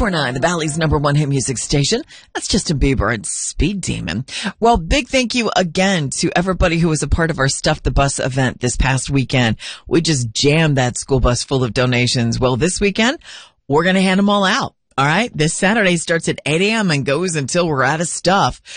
94.9, the Valley's #1 hit music station. That's Justin Bieber and Speed Demon. Well, big thank you again to everybody who was a part of our Stuff the Bus event this past weekend. We just jammed that school bus full of donations. Well, this weekend, we're going to hand them all out. All right. This Saturday starts at 8 a.m. and goes until we're out of stuff.